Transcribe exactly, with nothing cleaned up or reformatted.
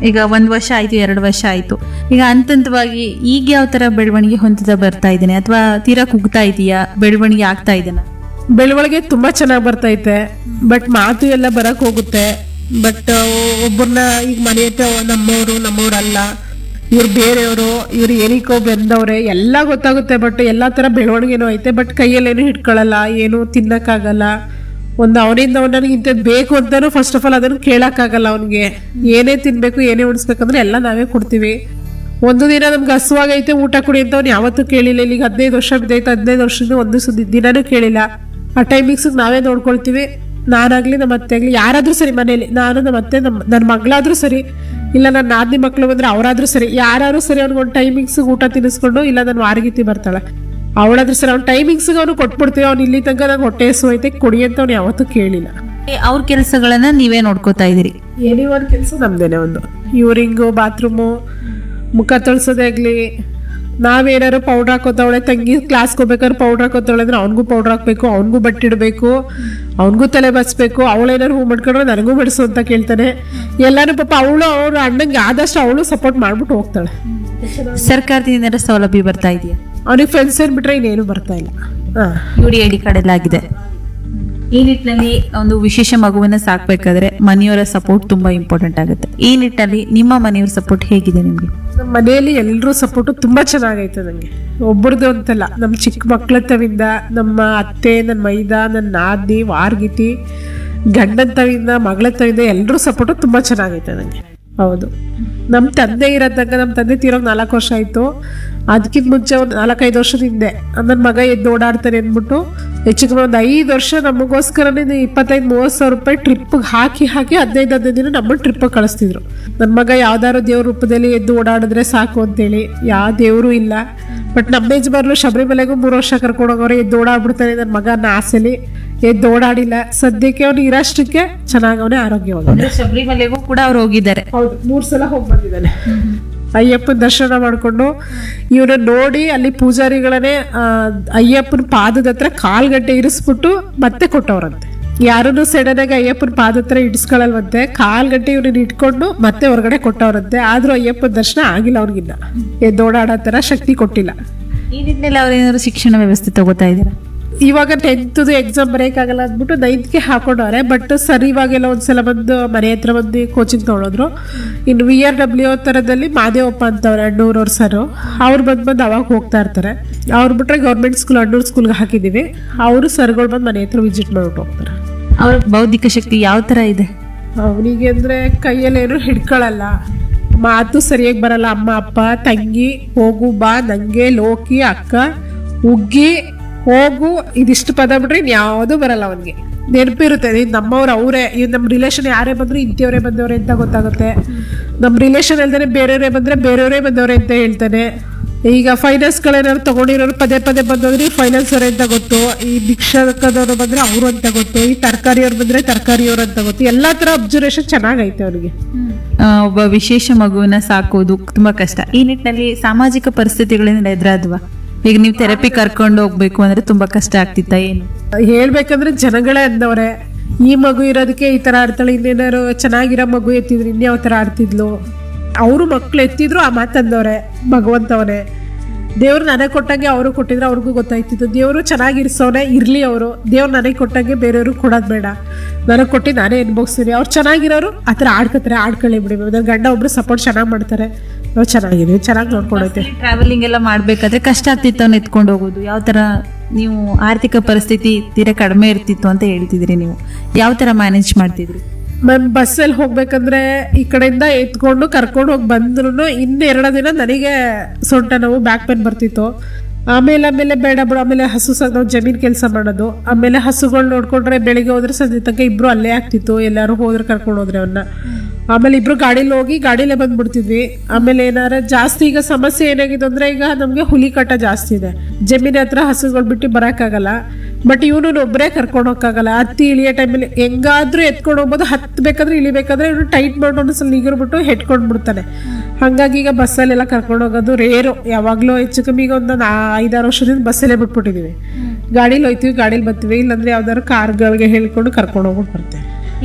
ಈಗ ಒಂದು ವರ್ಷ ಆಯಿತು, ಎರಡು ವರ್ಷ ಆಯಿತು, ಈಗ ಹಂತ ಹಂತವಾಗಿ ಈಗ ಯಾವ ಥರ ಬೆಳವಣಿಗೆ ಹೊಂದುತ್ತಾ ಬರ್ತಾ ಇದ್ದೇನೆ ಅಥವಾ ತೀರಾ ಕುಗ್ತಾ ಇದೆಯಾ, ಬೆಳವಣಿಗೆ ಆಗ್ತಾ ಇದೆನಾ? ಬೆಳವಣಿಗೆ ತುಂಬ ಚೆನ್ನಾಗಿ ಬರ್ತೈತೆ, ಬಟ್ ಮಾತು ಎಲ್ಲ ಬರಕ್ಕೆ ಹೋಗುತ್ತೆ. ಬಟ್ ಒಬ್ಬರನ್ನ ಈಗ ಮನೆ ಹತ್ರ ನಮ್ಮವರು ನಮ್ಮವ್ರಲ್ಲ, ಇವ್ರು ಬೇರೆಯವರು, ಇವ್ರು ಏನಕ್ಕೋ ಬೆಂದವ್ರೆ ಎಲ್ಲ ಗೊತ್ತಾಗುತ್ತೆ. ಬಟ್ ಎಲ್ಲ ಥರ ಬೆಳವಣಿಗೆನೂ ಐತೆ, ಬಟ್ ಕೈಯಲ್ಲೇನು ಹಿಡ್ಕೊಳ್ಳಲ್ಲ, ಏನು ತಿನ್ನಕ್ಕಾಗಲ್ಲ. ಒಂದು ಅವನಿಂದ ಅವನಿಗೆ ಇಂಥದ್ದು ಬೇಕು ಅಂತಾನು ಫಸ್ಟ್ ಆಫ್ ಆಲ್ ಅದನ್ನು ಕೇಳೋಕ್ಕಾಗಲ್ಲ. ಅವನಿಗೆ ಏನೇ ತಿನ್ನಬೇಕು ಏನೇ ಉಣಿಸ್ಬೇಕಂದ್ರೆ ಎಲ್ಲ ನಾವೇ ಕೊಡ್ತೀವಿ. ಒಂದು ದಿನ ನಮ್ಗೆ ಹಸುವಾಗೈತೆ ಊಟ ಕೊಡಿ ಅಂತ ಅವ್ನು ಯಾವತ್ತೂ ಕೇಳಿಲ್ಲ. ಇಲ್ಲಿಗೆ ಹದಿನೈದು ವರ್ಷ ಬಿದ್ದೈತೆ, ಹದಿನೈದು ವರ್ಷದಿಂದ ಒಂದು ಸುದ್ದಿ ದಿನನೂ ಕೇಳಿಲ್ಲ. ಆ ಟೈಮಿಂಗ್ಸಿಗೆ ನಾವೇ ನೋಡ್ಕೊಳ್ತೀವಿ. ನಾನಾಗಲಿ ನಮ್ಮ ಅತ್ತೆ ಆಗಲಿ ಯಾರಾದರೂ ಸರಿ ಮನೇಲಿ, ನಾನು ನಮ್ಮ ಅತ್ತೆ ನಮ್ಮ ನನ್ನ ಮಗಳಾದರೂ ಸರಿ, ಇಲ್ಲ ನನ್ನ ನಾದಿನಿ ಮಕ್ಕಳು ಬಂದರೆ ಅವರಾದರೂ ಸರಿ, ಯಾರಾದ್ರೂ ಸರಿ ಅವ್ನಿಗೊಂದು ಟೈಮಿಂಗ್ಸಿಗೆ ಊಟ ತಿನ್ನಿಸ್ಕೊಂಡು, ಇಲ್ಲ ನನ್ನ ವಾರಗೀತಿ ಬರ್ತಾಳೆ ಅವಳಾದ್ರೂ ಸರಿ ಅವ್ನ ಟೈಮಿಂಗ್ಸ್ಗೆ ಅವ್ನು ಕೊಟ್ಬಿಡ್ತೀವಿ. ಅವ್ನು ಇಲ್ಲಿ ತನಕ ನಂಗೆ ಹೊಟ್ಟೆ ಹಸು ಐತೆ ಕೊಡಿ ಅಂತ ಅವ್ನು ಯಾವತ್ತೂ ಕೇಳಿಲ್ಲ. ಅವ್ರ ಕೆಲಸಗಳನ್ನ ನೀವೇ ನೋಡ್ಕೋತಾ ಇದ್ದೀರಿ? ಏನೇ ಒಂದು ಕೆಲಸ ನಮ್ದೇನೆ. ಒಂದು ಯೂರಿಂಗು, ಬಾತ್ರೂಮು, ಮುಖ ತೊಳ್ಸೋದೇ ಆಗಲಿ, ನಾವೇನಾದ್ರು ಪೌಡ್ರ್ ಹಾಕೋತಾವಳೆ, ತಂಗಿ ಕ್ಲಾಸ್ಗೆ ಹೋಗ್ಬೇಕಾದ್ರೆ ಪೌಡ್ರ್ ಹಾಕೋತಾವಳೆ ಅಂದ್ರೆ ಅವ್ನಿಗೂ ಪೌಡ್ರ್ ಹಾಕಬೇಕು, ಅವ್ನಿಗೂ ಬಟ್ಟಿಡಬೇಕು, ಅವ್ನಿಗೂ ತಲೆ ಬಚ್ಬೇಕು. ಅವಳೇನಾದ್ರು ಹೂ ಮಾಡ್ಕೊಂಡ್ರೆ ನನಗೂ ಬಡಿಸು ಅಂತ ಕೇಳ್ತಾನೆ. ಎಲ್ಲಾನು ಪಾಪ ಅವಳು ಅವ್ರ ಅಣ್ಣಂಗೆ ಆದಷ್ಟು ಅವಳು ಸಪೋರ್ಟ್ ಮಾಡ್ಬಿಟ್ಟು ಹೋಗ್ತಾಳೆ. ಸರ್ಕಾರದಿಂದ ಏನಾದ್ರು ಸೌಲಭ್ಯ ಬರ್ತಾ ಇದೆಯಾ? ಅವ್ನಿಗೆ ಫ್ರೆಂಡ್ಸ್ ಏನ್ಬಿಟ್ರೆ ಇನ್ನೇನು ಬರ್ತಾ ಇಲ್ಲ. ಹಾಂ, you D I D card ಎಲ್ಲ ಆಗಿದೆ. ಈ ನಿಟ್ಟಿನಲ್ಲಿ ಒಂದು ವಿಶೇಷ ಮಗುವನ್ನ ಸಾಕ್ಬೇಕಾದ್ರೆ ಮನೆಯವರ ಸಪೋರ್ಟ್ ತುಂಬಾ ಇಂಪಾರ್ಟೆಂಟ್ ಆಗುತ್ತೆ. ಈ ನಿಟ್ಟಿನಲ್ಲಿ ನಿಮ್ಮ ಮನೆಯವರ ಸಪೋರ್ಟ್ ಹೇಗಿದೆ ನಿಮಗೆ? ನಮ್ಮ ಮನೆಯಲ್ಲಿ ಎಲ್ಲರೂ ಸಪೋರ್ಟು ತುಂಬ ಚೆನ್ನಾಗೈತೆ ನನಗೆ. ಒಬ್ಬರದ್ದು ಅಂತಲ್ಲ, ನಮ್ಮ ಚಿಕ್ಕ ಮಕ್ಕಳ ತವಿಂದ, ನಮ್ಮ ಅತ್ತೆ, ನನ್ನ ಮೈದ, ನನ್ನ ನಾದಿ, ವಾರ್ಗಿತಿ, ಗಂಡನ ತವಿಂದ, ಮಗಳ ತವಿಂದ ಎಲ್ಲರೂ ಸಪೋರ್ಟು ತುಂಬ ಚೆನ್ನಾಗೈತೆ ನನಗೆ. ಹೌದು, ನಮ್ಮ ತಂದೆ ಇರೋದಾಗ, ನಮ್ಮ ತಂದೆ ತೀರೋಗಿ ನಾಲ್ಕು ವರ್ಷ ಆಯಿತು. ಅದಕ್ಕಿಂತ ಮುಂಚೆ ಒಂದು ನಾಲ್ಕೈದು ವರ್ಷದ ಹಿಂದೆ ನನ್ನ ಮಗ ಎದ್ದು ಓಡಾಡ್ತಾನೆ ಅಂದ್ಬಿಟ್ಟು ಹೆಚ್ಚು ಕಮ್ಮಿ ಒಂದು ಐದು ವರ್ಷ ನಮಗೋಸ್ಕರನೇ ಇಪ್ಪತ್ತೈದು ಮೂವತ್ತು ಸಾವಿರ ರೂಪಾಯಿ ಟ್ರಿಪ್ಗೆ ಹಾಕಿ ಹಾಕಿ ಹದಿನೈದು ಹದಿನೈದು ದಿನ ನಮ್ಮನ್ನು ಟ್ರಿಪ್ಪಿಗೆ ಕಳಿಸ್ತಿದ್ರು. ನನ್ನ ಮಗ ಯಾವ್ದಾದ್ರು ದೇವ್ರ ರೂಪದಲ್ಲಿ ಎದ್ದು ಓಡಾಡಿದ್ರೆ ಸಾಕು ಅಂತೇಳಿ. ಯಾವ ದೇವರು ಇಲ್ಲ, ಬಟ್ ನಮ್ಮ ಯಜಮಾನರು ಶಬರಿಮಲೆಗೂ ಮೂರು ವರ್ಷ ಕರ್ಕೊಂಡೋಗವ್ರೆ, ಎದ್ದು ಓಡಾಡ್ಬಿಡ್ತಾನೆ ನನ್ನ ಮಗನ ಆಸೆಲಿ. ಎದ್ದು ಓಡಾಡಿಲ್ಲ. ಸದ್ಯಕ್ಕೆ ಅವ್ನು ಇರೋಷ್ಟಕ್ಕೆ ಚೆನ್ನಾಗವನೇ, ಆರೋಗ್ಯವಾಗ. ಶಬರಿಮಲೆಗೂ ಕೂಡ ಅವ್ರು ಹೋಗಿದ್ದಾರೆ. ಹೌದು, ಮೂರು ಸಲ ಹೋಗಿ ಬಂದಿದ್ದಾನೆ. ಅಯ್ಯಪ್ಪನ ದರ್ಶನ ಮಾಡಿಕೊಂಡು ಇವನ ನೋಡಿ ಅಲ್ಲಿ ಪೂಜಾರಿಗಳನ್ನೇ ಅಯ್ಯಪ್ಪನ ಪಾದದ ಹತ್ರ ಕಾಲ್ ಗಂಟೆ ಇರಿಸ್ಬಿಟ್ಟು ಮತ್ತೆ ಕೊಟ್ಟವ್ರಂತೆ. ಯಾರನ್ನು ಸಡನ್ ಆಗಿ ಅಯ್ಯಪ್ಪನ ಪಾದ ಹತ್ರ ಇಡಿಸ್ಕೊಳ್ಳಲ್ವಂತೆ, ಕಾಲ್ ಗಂಟೆ ಇವ್ರನ್ನ ಇಟ್ಕೊಂಡು ಮತ್ತೆ ಹೊರಗಡೆ ಕೊಟ್ಟವ್ರಂತೆ. ಆದ್ರೂ ಅಯ್ಯಪ್ಪನ ದರ್ಶನ ಆಗಿಲ್ಲ ಅವ್ರಿಗಿನ್ನ, ಎದ್ದೋಡಾಡೋ ಥರ ಶಕ್ತಿ ಕೊಟ್ಟಿಲ್ಲ. ಈ ನಿಟ್ಟಿನಲ್ಲಿ ಅವ್ರೇನಾದ್ರು ಶಿಕ್ಷಣ ವ್ಯವಸ್ಥೆ ತಗೋತಾ ಇದ್ದೀರಾ? ಇವಾಗ ಟೆಂತ್ದು ಎಕ್ಸಾಮ್ ಬರೆಯೋಕ್ಕಾಗಲ್ಲ ಅಂದ್ಬಿಟ್ಟು ನೈನ್ತ್ಗೆ ಹಾಕೊಂಡವ್ರೆ. ಬಟ್ ಸರ್ ಇವಾಗೆಲ್ಲ ಒಂದ್ಸಲ ಬಂದು ಮನೆ ಹತ್ರ ಬಂದು ಕೋಚಿಂಗ್ ತೊಗೊಳೋದ್ರು. ಇನ್ನು ವಿ ಆರ್ ಡಬ್ಲ್ಯೂ ಥರದಲ್ಲಿ ಮಾದೇವಪ್ಪ ಅಂತವ್ರೆ ಅಣ್ಣೂರವ್ರ ಸರು, ಅವ್ರು ಬಂದು ಬಂದು ಅವಾಗ ಹೋಗ್ತಾ ಇರ್ತಾರೆ. ಅವ್ರು ಬಿಟ್ರೆ ಗೌರ್ಮೆಂಟ್ ಸ್ಕೂಲ್ ಅಣ್ಣೂರು ಸ್ಕೂಲ್ಗೆ ಹಾಕಿದ್ದೀವಿ. ಅವರು ಸರ್ಗಳು ಬಂದು ಮನೆ ಹತ್ರ ವಿಸಿಟ್ ಮಾಡ್ಬಿಟ್ಟು ಹೋಗ್ತಾರೆ. ಅವ್ರ ಬೌದ್ಧಿಕ ಶಕ್ತಿ ಯಾವ ಥರ ಇದೆ? ಅವನಿಗೆ ಅಂದರೆ ಕೈಯಲ್ಲೇನು ಹಿಡ್ಕೊಳ್ಳಲ್ಲ, ಮಾತು ಸರಿಯಾಗಿ ಬರಲ್ಲ. ಅಮ್ಮ, ಅಪ್ಪ, ತಂಗಿ, ಹೋಗು, ಬಾ, ನಂಗೆ, ಲೋಕಿ, ಅಕ್ಕ, ಉಗ್ಗಿ, ಹೋಗು, ಇದಿಷ್ಟು ಪದ ಬಿಟ್ರೆ ಇನ್ಯಾವುದೂ ಬರಲ್ಲ ಅವನಿಗೆ. ನೆನಪಿರುತ್ತೆ, ಇದು ನಮ್ಮವ್ರು ಅವರೇ, ಇದು ನಮ್ಮ ರಿಲೇಷನ್ ಯಾರೇ ಬಂದರೂ ಇಂಥವ್ರೇ ಬಂದವ್ರೆ ಅಂತ ಗೊತ್ತಾಗುತ್ತೆ. ನಮ್ಮ ರಿಲೇಷನ್ ಅಲ್ದೇ ಬೇರೆಯವರೇ ಬಂದರೆ ಬೇರೆಯವರೇ ಬಂದವ್ರೆ ಅಂತ ಹೇಳ್ತಾನೆ. ಈಗ ಫೈನಾನ್ಸ್ಗಳೇನಾದ್ರು ತೊಗೊಂಡಿರೋರು ಪದೇ ಪದೇ ಬಂದೋದ್ರೆ ಫೈನಾನ್ಸ್ ಅವರೇ ಅಂತ ಗೊತ್ತು, ಈ ಭಿಕ್ಷಕದವರು ಬಂದರೆ ಅವರು ಅಂತ ಗೊತ್ತು, ಈ ತರಕಾರಿಯವ್ರು ಬಂದರೆ ತರಕಾರಿಯವ್ರು ಅಂತ ಗೊತ್ತು. ಎಲ್ಲ ಥರ ಅಬ್ಸರ್ವೇಷನ್ ಚೆನ್ನಾಗೈತೆ ಅವನಿಗೆ. ಒಬ್ಬ ವಿಶೇಷ ಮಗುವನ್ನ ಸಾಕೋದು ತುಂಬ ಕಷ್ಟ. ಈ ನಿಟ್ಟಿನಲ್ಲಿ ಸಾಮಾಜಿಕ ಪರಿಸ್ಥಿತಿಗಳಿಂದ ಎದುರಾದ್ವಾ? ಈಗ ನೀವು ಥೆರಪಿ ಕರ್ಕೊಂಡು ಹೋಗ್ಬೇಕು ಅಂದ್ರೆ ತುಂಬಾ ಕಷ್ಟ ಆಗ್ತಿತ್ತ? ಏನು ಹೇಳ್ಬೇಕಂದ್ರೆ ಜನಗಳೇ ಅಂದವ್ರೆ, ಈ ಮಗು ಇರೋದಕ್ಕೆ ಈ ತರ ಆಡ್ತಾಳೆ, ಇನ್ನೇನಾರು ಚೆನ್ನಾಗಿರೋ ಮಗು ಎತ್ತಿದ್ರು ಇನ್ಯಾವ ತರ ಆಡ್ತಿದ್ಲು. ಅವರು ಮಕ್ಳು ಎತ್ತಿದ್ರು ಆ ಮಾತಂದವ್ರೆ. ಭಗವಂತವನೇ ದೇವ್ರು ನನಗೆ ಕೊಟ್ಟಂಗೆ ಅವರು ಕೊಟ್ಟಿದ್ರೆ ಅವ್ರಿಗೂ ಗೊತ್ತಾಯ್ತಿತ್ತು. ದೇವರು ಚೆನ್ನಾಗಿರ್ಸೋನೆ ಇರ್ಲಿ, ಅವರು ದೇವ್ರು ನನಗೆ ಕೊಟ್ಟಂಗೆ ಬೇರೆಯವರು ಕೊಡೋದು ಬೇಡ, ನನಗೆ ಕೊಟ್ಟು ನಾನೇ ಅನ್ಭೋಗಿಸ್ತೀನಿ. ಅವ್ರು ಚೆನ್ನಾಗಿರೋರು ಆ ಥರ ಆಡ್ಕೊತಾರೆ, ಆಡ್ಕೊಳ್ಳಿ ಬಿಡಿ. ನನ್ನ ಗಂಡ ಒಬ್ರು ಸಪೋರ್ಟ್ ಚೆನ್ನಾಗಿ ಮಾಡ್ತಾರೆ, ನಾವು ಚೆನ್ನಾಗಿದ್ದೀವಿ, ಚೆನ್ನಾಗಿ ನೋಡ್ಕೊಂಡೈತೆ. ಟ್ರಾವೆಲಿಂಗ್ ಎಲ್ಲ ಮಾಡ್ಬೇಕಾದ್ರೆ ಕಷ್ಟ ಆಗ್ತಿತ್ತು ಅವ್ನು ಎತ್ಕೊಂಡು ಹೋಗೋದು. ಯಾವ ಥರ ನೀವು ಆರ್ಥಿಕ ಪರಿಸ್ಥಿತಿ ತೀರಾ ಕಡಿಮೆ ಇರ್ತಿತ್ತು ಅಂತ ಹೇಳ್ತಿದ್ರಿ, ನೀವು ಯಾವ ಥರ ಮ್ಯಾನೇಜ್ ಮಾಡ್ತಿದ್ರಿ? ಮ್ಯಾಮ್ ಬಸ್ಸಲ್ಲಿ ಹೋಗ್ಬೇಕಂದ್ರೆ ಈ ಕಡೆಯಿಂದ ಎತ್ಕೊಂಡು ಕರ್ಕೊಂಡು ಹೋಗಿ ಬಂದ್ರು ಇನ್ನೆರಡು ದಿನ ನನಗೆ ಸೊಂಟ ನೋವು, ಬ್ಯಾಕ್ ಪೇನ್ ಬರ್ತಿತ್ತು. ಆಮೇಲೆ ಆಮೇಲೆ ಬೇಡ ಬಿಡು, ಆಮೇಲೆ ಹಸು ಸಹ ನಾವು ಜಮೀನು ಕೆಲಸ ಮಾಡೋದು, ಆಮೇಲೆ ಹಸುಗಳು ನೋಡ್ಕೊಂಡ್ರೆ ಬೆಳಿಗ್ಗೆ ಹೋದ್ರೆ ಸಂಜೆ ತನಕ ಇಬ್ರು ಅಲ್ಲೇ ಆಗ್ತಿತ್ತು. ಎಲ್ಲರೂ ಹೋದ್ರೆ ಕರ್ಕೊಂಡು ಹೋದ್ರೆ ಅವನ್ನ. ಆಮೇಲೆ ಇಬ್ರು ಗಾಡೀಲಿ ಹೋಗಿ ಗಾಡೀಲೇ ಬಂದ್ಬಿಡ್ತಿದ್ವಿ. ಆಮೇಲೆ ಏನಾರ ಜಾಸ್ತಿ ಈಗ ಸಮಸ್ಯೆ ಏನಾಗಿದೆ ಅಂದ್ರೆ, ಈಗ ನಮಗೆ ಹುಲಿ ಕಟ್ಟ ಜಾಸ್ತಿ ಇದೆ, ಜಮೀನ್ ಹತ್ರ ಹಸುಗಳು ಬಿಟ್ಟು ಬರೋಕ್ಕಾಗಲ್ಲ. ಬಟ್ ಇವನು ಒಬ್ಬರೇ ಕರ್ಕೊಂಡು ಹೋಗಕ್ಕಾಗಲ್ಲ. ಹತ್ತಿ ಇಳಿಯೋ ಟೈಮಲ್ಲಿ ಹೆಂಗಾದ್ರೂ ಎತ್ಕೊಂಡು ಹೋಗ್ಬೋದು, ಹತ್ಬೇಕಾದ್ರೆ ಇಳಿಬೇಕಾದ್ರೆ ಇವನು ಟೈಟ್ ಮಾಡಿ ಒಂದ್ಸಲ ನಿಗಿರ್ಬಿಟ್ಟು ಹೆಟ್ಕೊಂಡು ಬಿಡ್ತಾನೆ. ಹಾಗಾಗಿ ಈಗ ಬಸ್ಸಲ್ಲೆಲ್ಲ ಕರ್ಕೊಂಡು ಹೋಗೋದು ರೇರು. ಯಾವಾಗಲೂ ಹೆಚ್ಚು ಕಮ್ಮಿ ಈಗ ಒಂದು ಐದಾರು ವರ್ಷದಿಂದ ಬಸ್ಸಲ್ಲೇ ಬಿಟ್ಬಿಟ್ಟಿದ್ದೀವಿ. ಗಾಡೀಲಿ ಹೋಯ್ತೀವಿ, ಗಾಡೀಲಿ ಬರ್ತೀವಿ, ಇಲ್ಲಾಂದ್ರೆ ಯಾವ್ದಾದ್ರು ಕಾರ್ಗಳಿಗೆ ಹೇಳ್ಕೊಂಡು ಕರ್ಕೊಂಡು ಹೋಗ್ಬಿಟ್ಟು ಬರ್ತೇವೆ.